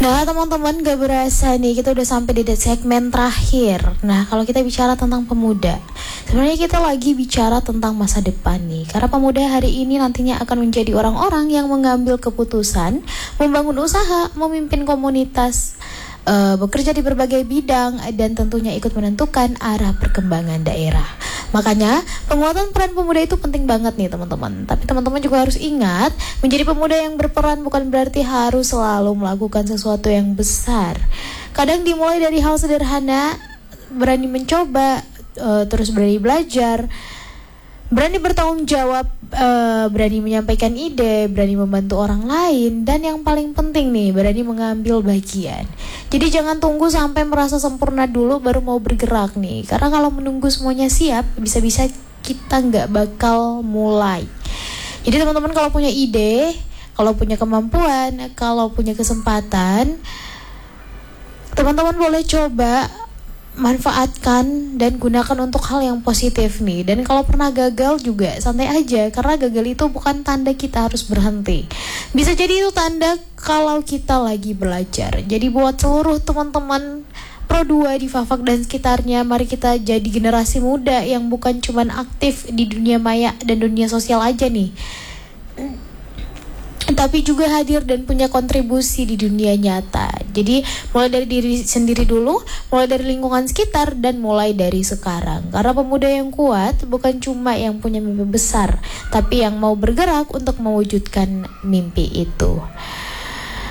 Nah teman-teman, gak berasa nih kita udah sampai di segmen terakhir. Nah kalau kita bicara tentang pemuda, sebenarnya kita lagi bicara tentang masa depan nih. Karena pemuda hari ini nantinya akan menjadi orang-orang yang mengambil keputusan, membangun usaha, memimpin komunitas, bekerja di berbagai bidang, dan tentunya ikut menentukan arah perkembangan daerah. Makanya penguatan peran pemuda itu penting banget nih teman-teman. Tapi teman-teman juga harus ingat, menjadi pemuda yang berperan bukan berarti harus selalu melakukan sesuatu yang besar. Kadang dimulai dari hal sederhana, berani mencoba, terus berani belajar, berani bertanggung jawab, berani menyampaikan ide, berani membantu orang lain, dan yang paling penting nih, berani mengambil bagian. Jadi jangan tunggu sampai merasa sempurna dulu baru mau bergerak nih. Karena kalau menunggu semuanya siap, bisa-bisa kita nggak bakal mulai. Jadi teman-teman kalau punya ide, kalau punya kemampuan, kalau punya kesempatan, teman-teman boleh coba manfaatkan dan gunakan untuk hal yang positif nih. Dan kalau pernah gagal juga santai aja, karena gagal itu bukan tanda kita harus berhenti. Bisa jadi itu tanda kalau kita lagi belajar. Jadi buat seluruh teman-teman Pro 2 di Fafak dan sekitarnya, mari kita jadi generasi muda yang bukan cuman aktif di dunia maya dan dunia sosial aja nih, tapi juga hadir dan punya kontribusi di dunia nyata. Jadi mulai dari diri sendiri dulu, mulai dari lingkungan sekitar, dan mulai dari sekarang. Karena pemuda yang kuat bukan cuma yang punya mimpi besar, tapi yang mau bergerak untuk mewujudkan mimpi itu.